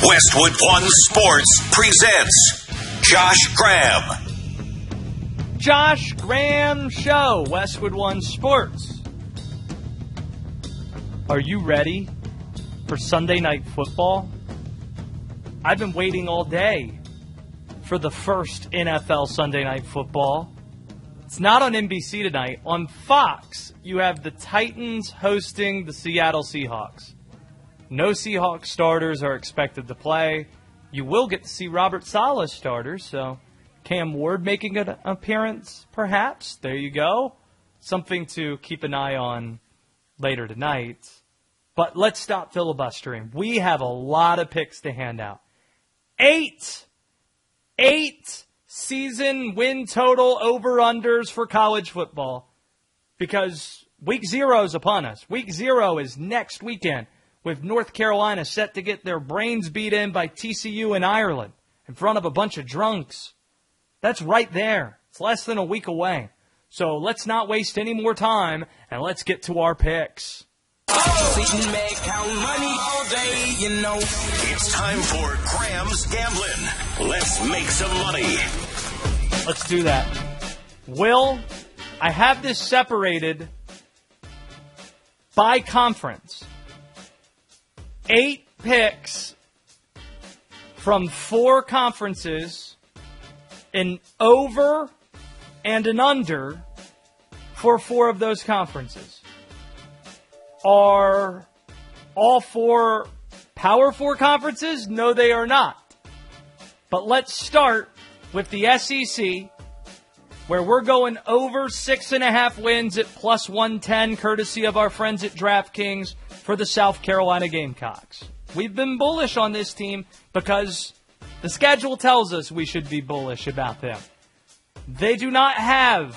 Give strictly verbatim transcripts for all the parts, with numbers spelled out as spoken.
Westwood One Sports presents Josh Graham. Josh Graham Show, Westwood One Sports. Are you ready for Sunday Night Football? I've been waiting all day for the first N F L Sunday Night Football. It's not on N B C tonight. On Fox, you have the Titans hosting the Seattle Seahawks. No Seahawks starters are expected to play. You will get to see Robert Saleh starters, so Cam Ward making an appearance, perhaps. There you go. Something to keep an eye on later tonight. But let's stop filibustering. We have a lot of picks to hand out. Eight, eight season win total over-unders for college football because week zero is upon us. Week zero is next weekend with North Carolina set to get their brains beat in by T C U in Ireland in front of a bunch of drunks. That's right there. It's less than a week away. So let's not waste any more time and let's get to our picks. It's time for Graham's Gambling. Let's make some money. Let's do that. Will, I have this separated by conference. Eight picks from four conferences, an over and an under for four of those conferences. Are all four Power Four conferences? No, they are not. But let's start with the S E C, where we're going over six and a half wins at plus one ten, courtesy of our friends at DraftKings for the South Carolina Gamecocks. We've been bullish on this team because the schedule tells us we should be bullish about them. They do not have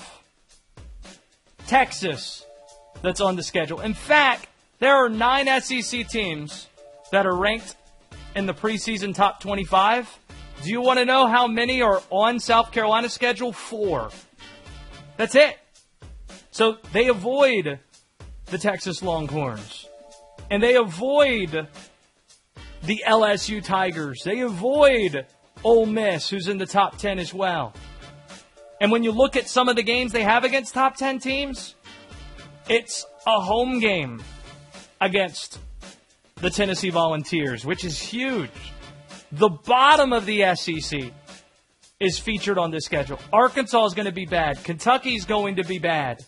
Texas that's on the schedule. In fact, there are nine S E C teams that are ranked in the preseason top twenty-five. Do you want to know how many are on South Carolina's schedule? Four. That's it. So they avoid the Texas Longhorns. And they avoid the L S U Tigers. They avoid Ole Miss, who's in the top ten as well. And when you look at some of the games they have against top ten teams, it's a home game against the Tennessee Volunteers, which is huge. The bottom of the S E C is featured on this schedule. Arkansas is going to be bad. Kentucky is going to be bad.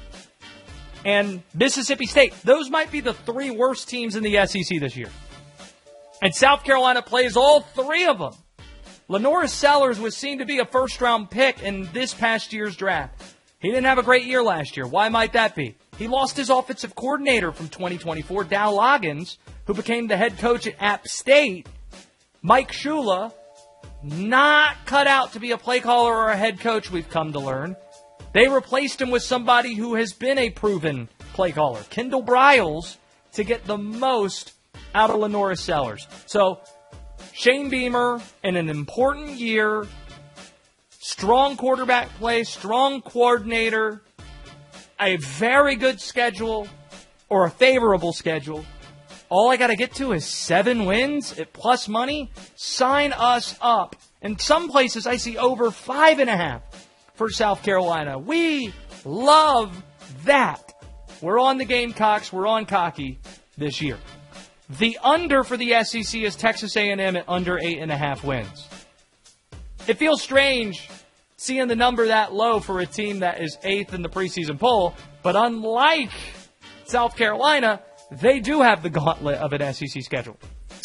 And Mississippi State. Those might be the three worst teams in the S E C this year. And South Carolina plays all three of them. Lenoris Sellers was seen to be a first-round pick in this past year's draft. He didn't have a great year last year. Why might that be? He lost his offensive coordinator from twenty twenty-four, Dow Loggins, who became the head coach at App State. Mike Shula, not cut out to be a play caller or a head coach, we've come to learn. They replaced him with somebody who has been a proven play caller, Kendall Briles, to get the most out of Lenoris Sellers. So, Shane Beamer, in an important year, strong quarterback play, strong coordinator, a very good schedule, or a favorable schedule. All I got to get to is seven wins at plus money. Sign us up. In some places, I see over five and a half for South Carolina. We love that. We're on the Gamecocks. We're on cocky this year. The under for the S E C is Texas A and M at under eight and a half wins. It feels strange seeing the number that low for a team that is eighth in the preseason poll, but unlike South Carolina, they do have the gauntlet of an S E C schedule.